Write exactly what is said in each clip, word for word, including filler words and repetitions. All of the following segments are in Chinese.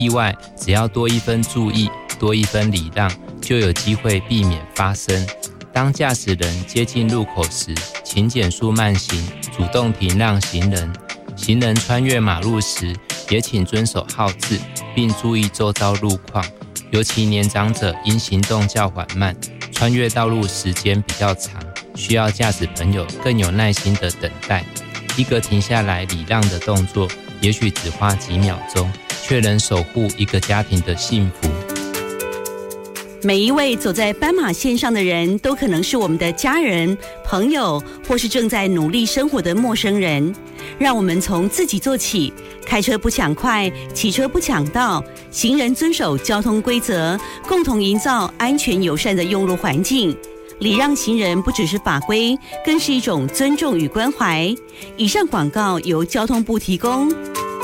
意外只要多一分注意，多一分礼让，就有机会避免发生。当驾驶人接近路口时，请减速慢行，主动停让行人。行人穿越马路时，也请遵守号志，并注意周遭路况。尤其年长者因行动较缓慢，穿越道路时间比较长，需要驾驶朋友更有耐心的等待。一个停下来礼让的动作，也许只花几秒钟，却能守护一个家庭的幸福。 每一位走在斑马线上的人，都可能是我们的家人、朋友，或是正在努力生活的陌生人。让我们从自己做起，开车不抢快，骑车不抢道，行人遵守交通规则，共同营造安全友善的用路环境。礼让行人不只是法规，更是一种尊重与关怀。以上广告由交通部提供。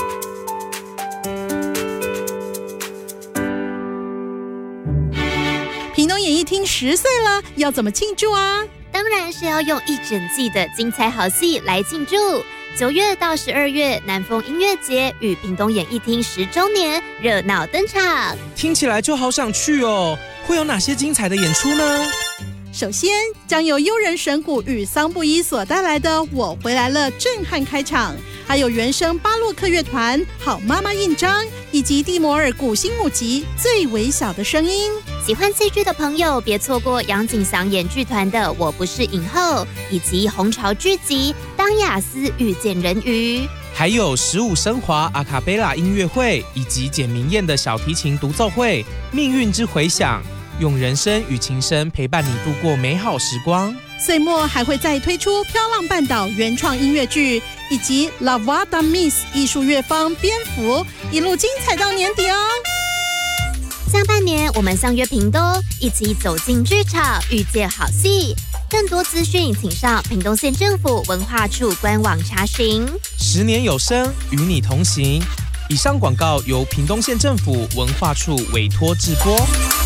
屏东演艺厅十岁了，要怎么庆祝啊？ 当然是要用一整季的精彩好戏来庆祝。九月到十二月，南风音乐节与屏东演艺厅十周年热闹登场， 听起来就好想去哦！会有哪些精彩的演出呢？ 首先，将由悠人神鼓与桑布伊所带来的《我回来了》震撼开场，还有原声巴洛克乐团、好妈妈印章以及蒂摩尔古新母集《最微小的声音》。 喜欢戏剧的朋友别错过杨景祥演剧团的《我不是影后》，以及红潮剧集《当雅思遇见人鱼》， 还有十五升华阿卡贝拉音乐会以及简明燕的小提琴独奏会《命运之回响》，用人声与琴声陪伴你度过美好时光。 岁末还会再推出《飘浪半岛》原创音乐剧，以及 La Voix de Miss 艺术乐坊蝙蝠，一路精彩到年底哦！ 下半年我们相约屏东，一起走进剧场，遇见好戏。更多资讯请上屏东县政府文化处官网查询。 十年有声，与你同行。以上广告由屏东县政府文化处委托制播。